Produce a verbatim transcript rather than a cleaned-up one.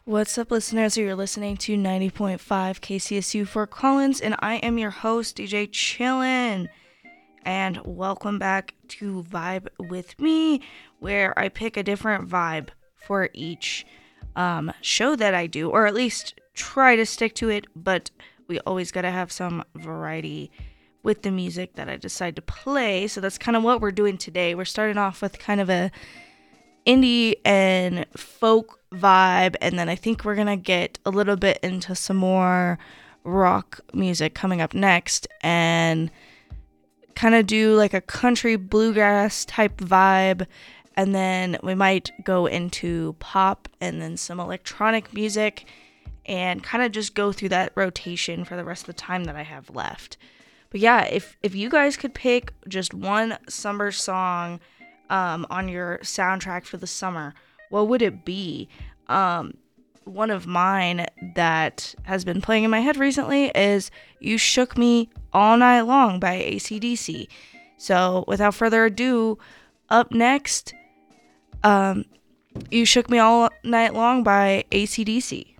What's up, listeners? You're listening to ninety point five K C S U Fort Collins, and I am your host, D J Chillin. And welcome back to Vibe with Me, where I pick a different vibe for each um, show that I do, or at least try to stick to it, but we always gotta have some variety with the music that I decide to play. So that's kind of what we're doing today. We're starting off with kind of a indie and folk vibe, and then I think we're gonna get a little bit into some more rock music coming up next, and kind of do like a country bluegrass type vibe, and then we might go into pop and then some electronic music, and kind of just go through that rotation for the rest of the time that I have left. But yeah, if if you guys could pick just one summer song um, on your soundtrack for the summer, what would it be? Um, one of mine that has been playing in my head recently is You Shook Me All Night Long by A C D C. So without further ado, up next, um, You Shook Me All Night Long by A C D C.